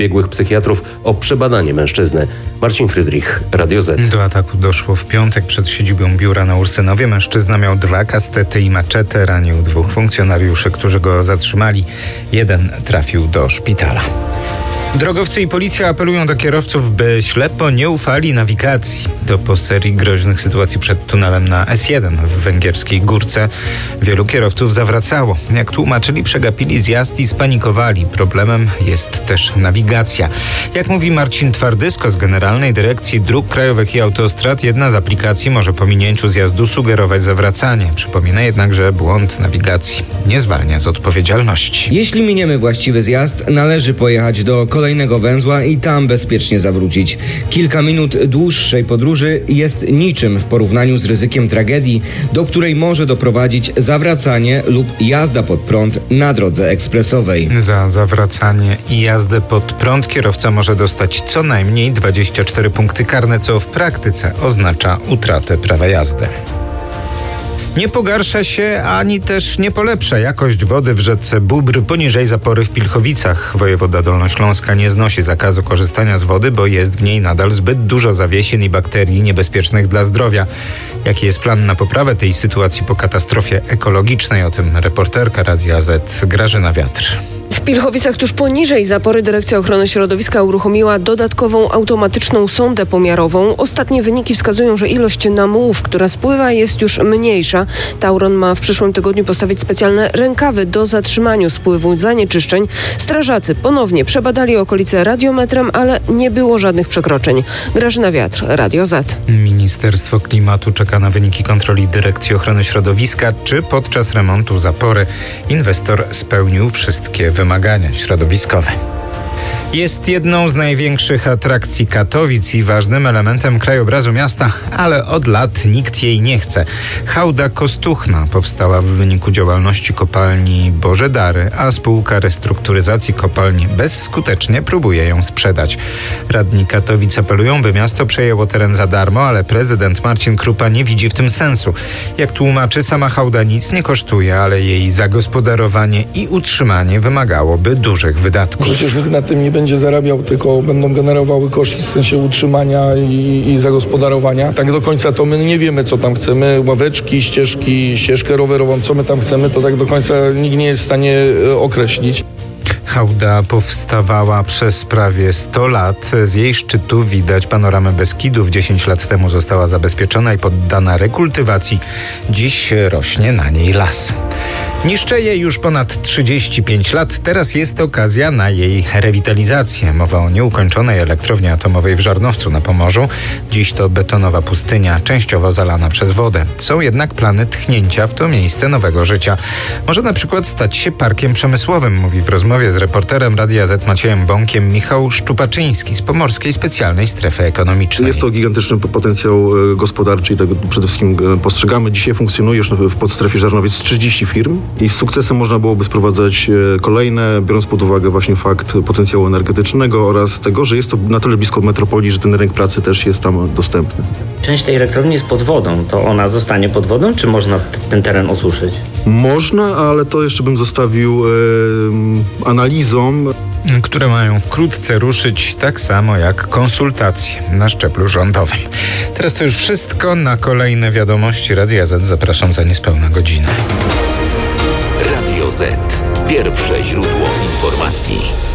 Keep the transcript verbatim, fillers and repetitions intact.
biegłych psychiatrów o przebadanie mężczyzny. Marcin Frydrich, Radio Z. Do ataku doszło w piątek przed siedzibą biura na Ursynowie. Mężczyzna miał dwa kastety i maczetę. Ranił dwóch funkcjonariuszy, którzy go zatrzymali. Jeden trafił do szpitala. Drogowcy i policja apelują do kierowców, by ślepo nie ufali nawigacji. To po serii groźnych sytuacji przed tunelem na S jeden w węgierskiej Górce. Wielu kierowców zawracało. Jak tłumaczyli, przegapili zjazd i spanikowali. Problemem jest też nawigacja. Jak mówi Marcin Twardysko z Generalnej Dyrekcji Dróg Krajowych i Autostrad, jedna z aplikacji może po minięciu zjazdu sugerować zawracanie. Przypomina jednak, że błąd nawigacji nie zwalnia z odpowiedzialności. Jeśli miniemy właściwy zjazd, należy pojechać do kolejnego węzła i tam bezpiecznie zawrócić. Kilka minut dłuższej podróży jest niczym w porównaniu z ryzykiem tragedii, do której może doprowadzić zawracanie lub jazda pod prąd na drodze ekspresowej. Za zawracanie i jazdę pod prąd kierowca może dostać co najmniej dwadzieścia cztery punkty karne, co w praktyce oznacza utratę prawa jazdy. Nie pogarsza się, ani też nie polepsza jakość wody w rzece Bóbr poniżej zapory w Pilchowicach. Wojewoda Dolnośląska nie znosi zakazu korzystania z wody, bo jest w niej nadal zbyt dużo zawiesin i bakterii niebezpiecznych dla zdrowia. Jaki jest plan na poprawę tej sytuacji po katastrofie ekologicznej? O tym reporterka Radia Z Grażyna Wiatr. W Pilchowicach tuż poniżej zapory Dyrekcja Ochrony Środowiska uruchomiła dodatkową automatyczną sondę pomiarową. Ostatnie wyniki wskazują, że ilość namułów, która spływa, jest już mniejsza. Tauron ma w przyszłym tygodniu postawić specjalne rękawy do zatrzymania spływu zanieczyszczeń. Strażacy ponownie przebadali okolice radiometrem, ale nie było żadnych przekroczeń. Grażyna Wiatr, Radio Z. Ministerstwo Klimatu czeka na wyniki kontroli Dyrekcji Ochrony Środowiska, czy podczas remontu zapory inwestor spełnił wszystkie wymagania środowiskowe. Jest jedną z największych atrakcji Katowic i ważnym elementem krajobrazu miasta, ale od lat nikt jej nie chce. Hałda Kostuchna powstała w wyniku działalności kopalni Boże Dary, a spółka restrukturyzacji kopalni bezskutecznie próbuje ją sprzedać. Radni Katowic apelują, by miasto przejęło teren za darmo, ale prezydent Marcin Krupa nie widzi w tym sensu. Jak tłumaczy, sama hałda nic nie kosztuje, ale jej zagospodarowanie i utrzymanie wymagałoby dużych wydatków. Przecież nikt na tym nie będzie będzie zarabiał, tylko będą generowały koszty w sensie utrzymania i, i zagospodarowania. Tak do końca to my nie wiemy, co tam chcemy. Ławeczki, ścieżki, ścieżkę rowerową, co my tam chcemy, to tak do końca nikt nie jest w stanie określić. Hałda powstawała przez prawie sto lat. Z jej szczytu widać panoramę Beskidów. dziesięć lat temu została zabezpieczona i poddana rekultywacji. Dziś rośnie na niej las. Niszczeje już ponad trzydzieści pięć lat. Teraz jest okazja na jej rewitalizację. Mowa o nieukończonej elektrowni atomowej w Żarnowcu na Pomorzu. Dziś to betonowa pustynia, częściowo zalana przez wodę. Są jednak plany tchnięcia w to miejsce nowego życia. Może na przykład stać się parkiem przemysłowym, mówi w rozmowie z reporterem Radia Z Maciejem Bąkiem Michał Szczupaczyński z Pomorskiej Specjalnej Strefy Ekonomicznej. Jest to gigantyczny potencjał gospodarczy i tego przede wszystkim postrzegamy. Dzisiaj funkcjonuje już w podstrefie Żarnowiec trzydzieści firm i z sukcesem można byłoby sprowadzać kolejne, biorąc pod uwagę właśnie fakt potencjału energetycznego oraz tego, że jest to na tyle blisko metropolii, że ten rynek pracy też jest tam dostępny. Część tej elektrowni jest pod wodą. To ona zostanie pod wodą, czy można t- ten teren osuszyć? Można, ale to jeszcze bym zostawił e, analizom, które mają wkrótce ruszyć, tak samo jak konsultacje na szczeblu rządowym. Teraz to już wszystko. Na kolejne wiadomości Radia Z zapraszam za niespełna godzinę. Radio Z. Pierwsze źródło informacji.